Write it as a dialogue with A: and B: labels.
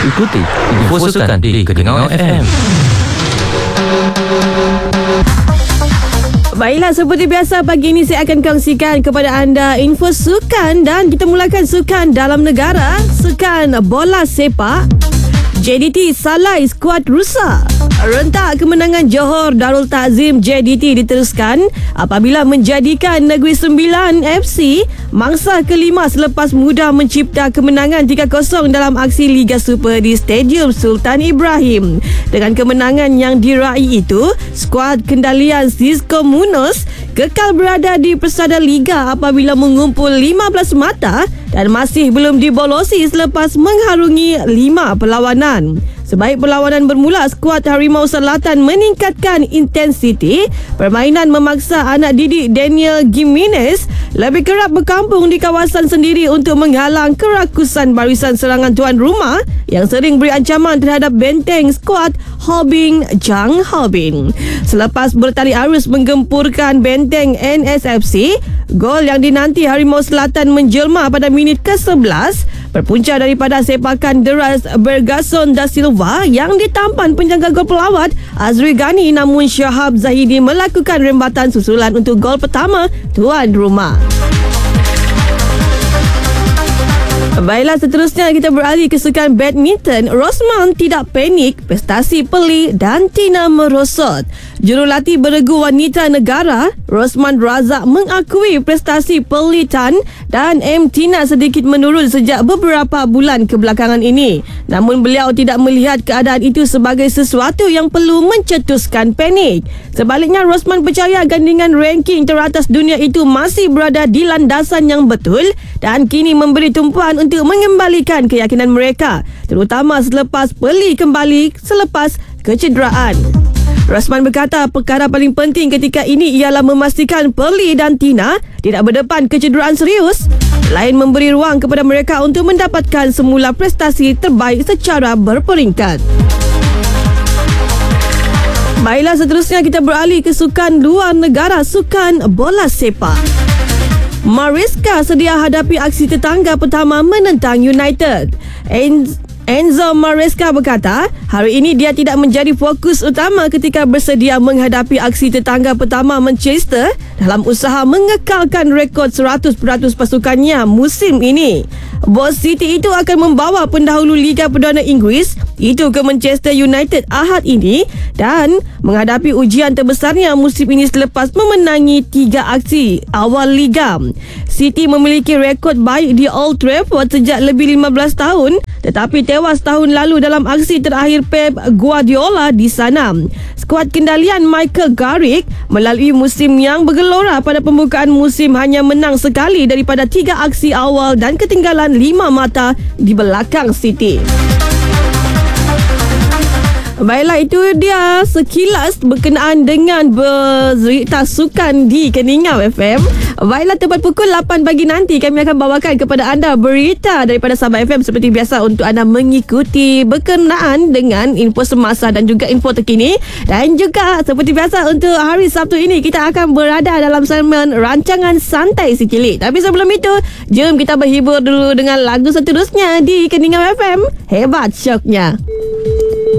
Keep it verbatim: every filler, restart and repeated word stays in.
A: Ikuti info sukan di Keningau F M.
B: Baiklah, seperti biasa pagi ini saya akan kongsikan kepada anda info sukan dan kita mulakan sukan dalam negara, sukan bola sepak. J D T salai skuad Rusa. Rentak kemenangan Johor Darul Takzim J D T diteruskan apabila menjadikan Negeri Sembilan F C mangsa kelima selepas mudah mencipta kemenangan tiga kosong dalam aksi Liga Super di Stadium Sultan Ibrahim. Dengan kemenangan yang diraih itu, skuad kendalian Cisco Munoz kekal berada di persada Liga apabila mengumpul lima belas mata dan masih belum dibolosi selepas mengharungi lima perlawanan. Sebaik perlawanan bermula, skuad Harimau Selatan meningkatkan intensiti. Permainan memaksa anak didik Daniel Gimenez lebih kerap berkampung di kawasan sendiri untuk menghalang kerakusan barisan serangan tuan rumah yang sering beri ancaman terhadap benteng skuad Hobing Jang Hobing. Selepas bertali arus menggempurkan benteng N S F C, gol yang dinanti Harimau Selatan menjelma pada minit ke sebelas berpunca daripada sepakan deras Bergason da Silva yang ditampan penjaga gol pelawat Azri Ghani, namun Syahab Zahidi melakukan rembatan susulan untuk gol pertama tuan rumah. Baiklah, seterusnya kita beralih ke sukan badminton. Rosman tidak panik, prestasi Perli dan Tina merosot. Jurulatih beregu wanita negara Rosman Razak mengakui prestasi Perli Tan dan M Tina sedikit menurun sejak beberapa bulan kebelakangan ini. Namun beliau tidak melihat keadaan itu sebagai sesuatu yang perlu mencetuskan panik. Sebaliknya, Rosman percaya gandingan ranking teratas dunia itu masih berada di landasan yang betul dan kini memberi tumpuan untuk mengembalikan keyakinan mereka, terutama selepas Perli kembali selepas kecederaan. Rosman berkata perkara paling penting ketika ini ialah memastikan Perli dan Tina tidak berdepan kecederaan serius, selain memberi ruang kepada mereka untuk mendapatkan semula prestasi terbaik secara berperingkat. Baiklah, seterusnya kita beralih ke sukan luar negara, sukan bola sepak. Maresca sedia hadapi aksi tetangga pertama menentang United. Enzo Maresca berkata, hari ini dia tidak menjadi fokus utama ketika bersedia menghadapi aksi tetangga pertama Manchester dalam usaha mengekalkan rekod seratus peratus pasukannya musim ini. Bos City itu akan membawa pendahulu Liga Perdana Inggeris itu ke Manchester United Ahad ini dan menghadapi ujian terbesarnya musim ini selepas memenangi tiga aksi awal Liga. City memiliki rekod baik di Old Trafford sejak lebih lima belas tahun, tetapi tewas tahun lalu dalam aksi terakhir Pep Guardiola di sana. Skuad kendalian Michael Carrick melalui musim yang bergelora pada pembukaan musim hanya menang sekali daripada tiga aksi awal dan ketinggalan lima mata di belakang City. Baiklah, itu dia sekilas berkenaan dengan berita sukan di Keningau F M. Baiklah, tepat pukul lapan pagi nanti kami akan bawakan kepada anda berita daripada Sabah F M seperti biasa untuk anda mengikuti berkenaan dengan info semasa dan juga info terkini. Dan juga seperti biasa untuk hari Sabtu ini kita akan berada dalam segmen rancangan santai si cilik. Tapi sebelum itu, jom kita berhibur dulu dengan lagu seterusnya di Keningau F M. Hebat syoknya.